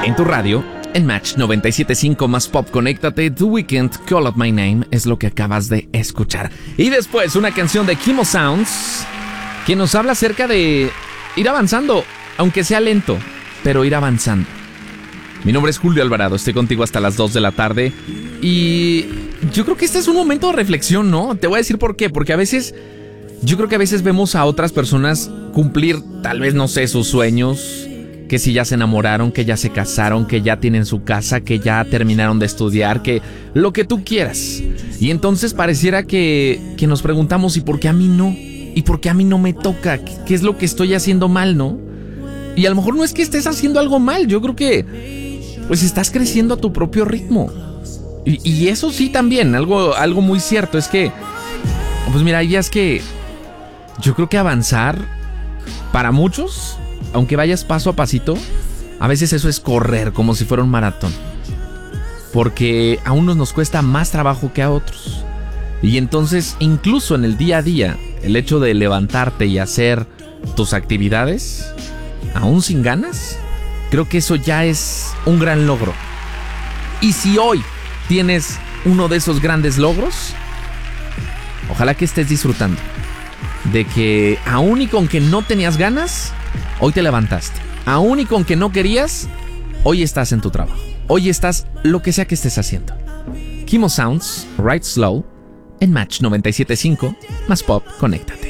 en tu radio, en Match 97.5 más Pop. Conéctate. The Weeknd, Call Out My Name, es lo que acabas de escuchar. Y después una canción de Chemo Sounds que nos habla acerca de ir avanzando, aunque sea lento, pero ir avanzando. Mi nombre es Julio Alvarado, estoy contigo hasta las 2 de la tarde. Y yo creo que este es un momento de reflexión, ¿no? Te voy a decir por qué. Porque yo creo que a veces vemos a otras personas cumplir, tal vez, no sé, sus sueños. Que si ya se enamoraron, que ya se casaron, que ya tienen su casa, que ya terminaron de estudiar, que lo que tú quieras. Y entonces pareciera que nos preguntamos, ¿y por qué a mí no? ¿Y por qué a mí no me toca? ¿Qué es lo que estoy haciendo mal, no? Y a lo mejor no es que estés haciendo algo mal, yo creo que pues estás creciendo a tu propio ritmo. Y eso sí también, algo muy cierto, es que, pues mira, ya es que yo creo que avanzar, para muchos, aunque vayas paso a pasito, a veces eso es correr, como si fuera un maratón. Porque a unos nos cuesta más trabajo que a otros. Y entonces, incluso en el día a día, el hecho de levantarte y hacer tus actividades, aún sin ganas, creo que eso ya es un gran logro. Y si hoy tienes uno de esos grandes logros, ojalá que estés disfrutando de que aún y con que no tenías ganas, hoy te levantaste. Aún y con que no querías, hoy estás en tu trabajo. Hoy estás lo que sea que estés haciendo. Chemo Sounds, Ride Slow, en Match 97.5, más Pop, conéctate.